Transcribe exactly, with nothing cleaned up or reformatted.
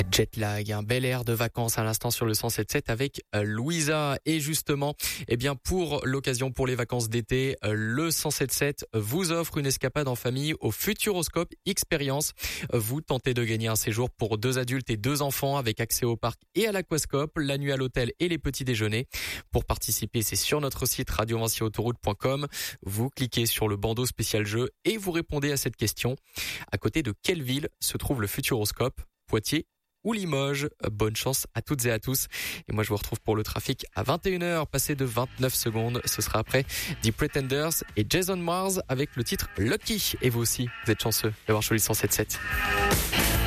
Jet lag, un bel air de vacances à l'instant sur le cent sept sept avec Louisa. Et justement, eh bien pour l'occasion, pour les vacances d'été, le cent sept sept vous offre une escapade en famille au Futuroscope Experience. Vous tentez de gagner un séjour pour deux adultes et deux enfants avec accès au parc et à l'aquascope, la nuit à l'hôtel et les petits déjeuners. Pour participer, c'est sur notre site radio vinci autoroute point com. Vous cliquez sur le bandeau spécial jeu et vous répondez à cette question. À côté de quelle ville se trouve le Futuroscope ? Poitiers ou Limoges? Bonne chance à toutes et à tous. Et moi, je vous retrouve pour le trafic à vingt et une heures, passé de vingt-neuf secondes. Ce sera après The Pretenders et Jason Mars avec le titre Lucky. Et vous aussi, vous êtes chanceux d'avoir choisi le cent sept sept.